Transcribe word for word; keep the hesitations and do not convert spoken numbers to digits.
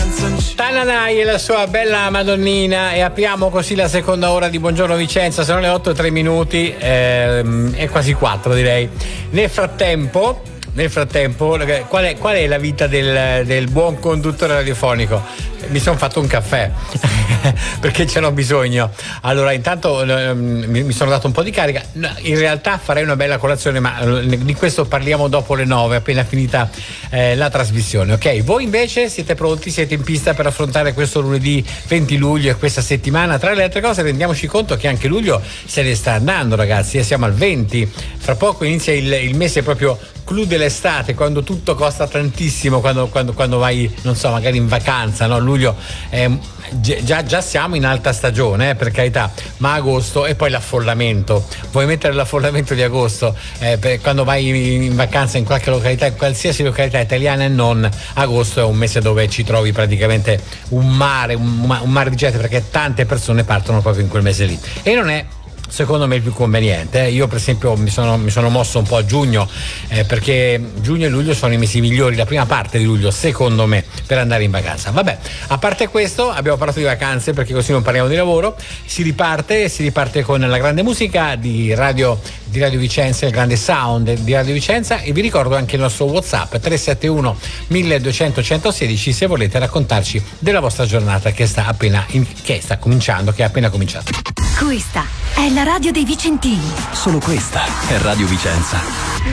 Tananai e la sua bella Madonnina, e apriamo così la seconda ora di Buongiorno Vicenza. Sono le otto e tre minuti, ehm, e quasi quattro direi. Nel frattempo Nel frattempo, qual è, qual è la vita del, del buon conduttore radiofonico? Mi sono fatto un caffè perché ce n'ho bisogno. Allora, intanto eh, mi sono dato un po' di carica. In realtà farei una bella colazione, ma di questo parliamo dopo le nove, appena finita eh, la trasmissione. Ok? Voi invece siete pronti? Siete in pista per affrontare questo lunedì venti luglio e questa settimana? Tra le altre cose, rendiamoci conto che anche luglio se ne sta andando, ragazzi. E siamo al venti. Fra poco inizia il, il mese proprio clou dell'estate, quando tutto costa tantissimo, quando, quando, quando vai, non so, magari in vacanza, no? Luglio, eh, già, già siamo in alta stagione, eh, per carità, ma agosto e poi l'affollamento. Vuoi mettere l'affollamento di agosto? Eh, per, quando vai in vacanza in qualche località, in qualsiasi località italiana e non, agosto è un mese dove ci trovi praticamente un mare, un, un mare di gente, perché tante persone partono proprio in quel mese lì. E non è, secondo me, il più conveniente. Io per esempio mi sono, mi sono mosso un po' a giugno, eh, perché giugno e luglio sono i mesi migliori, la prima parte di luglio secondo me, per andare in vacanza. Vabbè, a parte questo, abbiamo parlato di vacanze perché così non parliamo di lavoro. Si riparte, si riparte con la grande musica di Radio, di Radio Vicenza, il grande sound di Radio Vicenza, e vi ricordo anche il nostro WhatsApp tre sette uno milleduecento centosedici se volete raccontarci della vostra giornata che sta appena in, che sta cominciando, che è appena cominciata. Questa è la radio dei Vicentini. Solo questa è Radio Vicenza.